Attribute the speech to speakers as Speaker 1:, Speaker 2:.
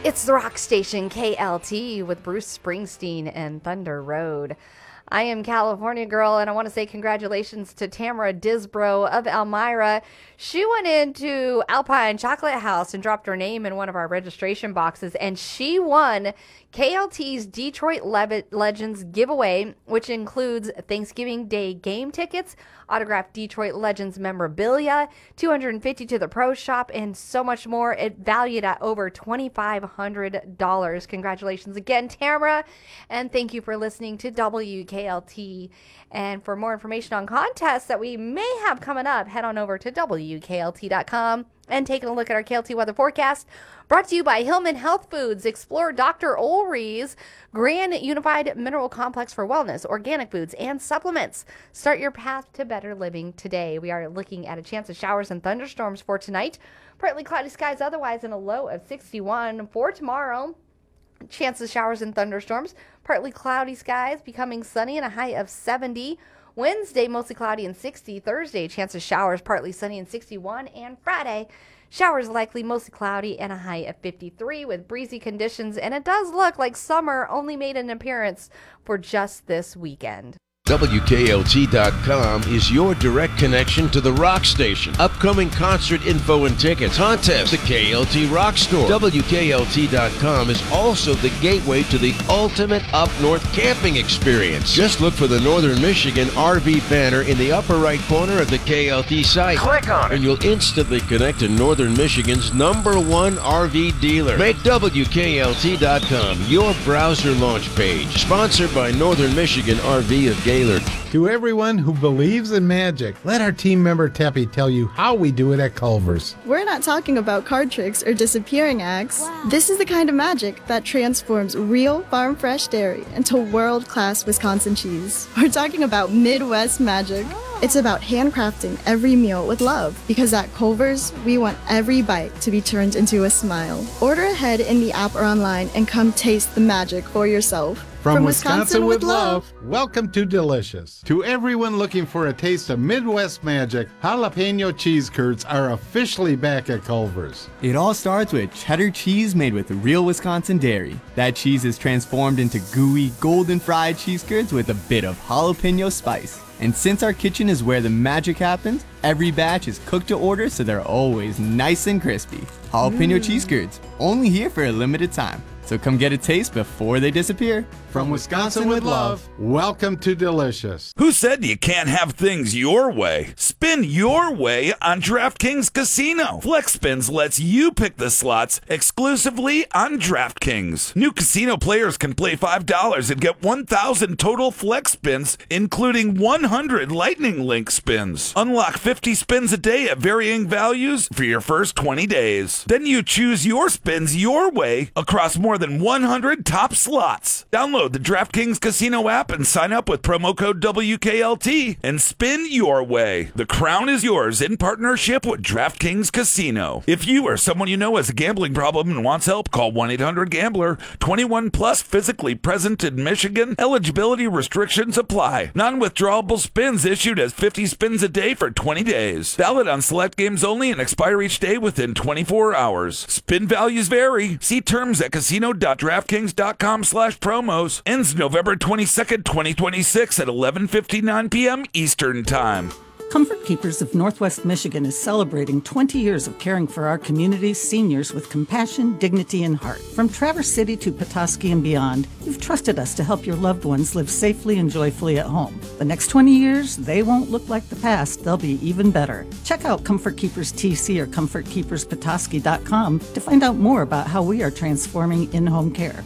Speaker 1: It's the rock station KLT with Bruce Springsteen and Thunder Road. I am California Girl, and I want to say congratulations to Tamara Disbro of Elmira. She went into Alpine Chocolate House and dropped her name in one of our registration boxes, and she won KLT's Detroit Legends giveaway, which includes Thanksgiving Day game tickets, autographed Detroit Legends memorabilia, $250 to the pro shop, and so much more. It valued at over $2,500. Congratulations again, Tamara, and thank you for listening to WKLT. And for more information on contests that we may have coming up, head on over to WKLT.com and take a look at our KLT weather forecast. Brought to you by Hillman Health Foods. Explore Dr. Ulri's Grand Unified Mineral Complex for Wellness, organic foods, and supplements. Start your path to better living today. We are looking at a chance of showers and thunderstorms for tonight. Partly cloudy skies otherwise, and a low of 61 for tomorrow. Chance of showers and thunderstorms. Partly cloudy skies, becoming sunny, and a high of 70. Wednesday, mostly cloudy and 60. Thursday, chance of showers, partly sunny and 61. And Friday, showers likely, mostly cloudy, and a high of 53 with breezy conditions. And it does look like summer only made an appearance for just this weekend.
Speaker 2: WKLT.com is your direct connection to the rock station. Upcoming concert info and tickets, contests, the KLT Rock Store. WKLT.com is also the gateway to the ultimate up-north camping experience. Just look for the Northern Michigan RV banner in the upper right corner of the KLT site.
Speaker 3: Click on it,
Speaker 2: and you'll instantly connect to Northern Michigan's #1 RV dealer. Make WKLT.com your browser launch page. Sponsored by Northern Michigan RV of Gaylord.
Speaker 4: To everyone who believes in magic, let our team member Teppy tell you how we do it at Culver's.
Speaker 5: We're not talking about card tricks or disappearing acts. Wow. This is the kind of magic that transforms real farm fresh dairy into world-class Wisconsin cheese. We're talking about Midwest magic. It's about handcrafting every meal with love, because at Culver's, we want every bite to be turned into a smile. Order ahead in the app or online and come taste the magic for yourself.
Speaker 4: From Wisconsin with love, welcome to Delicious. To everyone looking for a taste of Midwest magic, jalapeno cheese curds are officially back at Culver's.
Speaker 6: It all starts with cheddar cheese made with real Wisconsin dairy. That cheese is transformed into gooey, golden fried cheese curds with a bit of jalapeno spice. And since our kitchen is where the magic happens, every batch is cooked to order so they're always nice and crispy. Jalapeno cheese curds, only here for a limited time. So come get a taste before they disappear.
Speaker 4: From Wisconsin with love, welcome to Delicious.
Speaker 3: Who said you can't have things your way? Spin your way on DraftKings Casino. Flex Spins lets you pick the slots exclusively on DraftKings. New casino players can play $5 and get 1,000 total Flex Spins, including 100 Lightning Link spins. Unlock 50 spins a day at varying values for your first 20 days. Then you choose your spins your way across more than 100 top slots. Download the DraftKings Casino app and sign up with promo code WKLT and spin your way. The crown is yours in partnership with DraftKings Casino. If you or someone you know has a gambling problem and wants help, call 1-800-GAMBLER. 21 plus, physically present in Michigan. Eligibility restrictions apply. Non-withdrawable spins issued as 50 spins a day for 20 days. Valid on select games only and expire each day within 24 hours. Spin values vary. See terms at casino.draftkings.com/promos. Ends November 22nd, 2026 at 11:59 p.m. Eastern Time.
Speaker 7: Comfort Keepers of Northwest Michigan is celebrating 20 years of caring for our community's seniors with compassion, dignity, and heart. From Traverse City to Petoskey and beyond, you've trusted us to help your loved ones live safely and joyfully at home. The next 20 years, they won't look like the past. They'll be even better. Check out Comfort Keepers TC or ComfortKeepersPetoskey.com to find out more about how we are transforming in-home care.